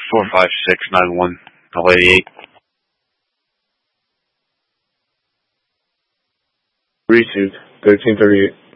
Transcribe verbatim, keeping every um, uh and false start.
four five six nine one, L eighty-eight. Received, thirteen thirty-eight.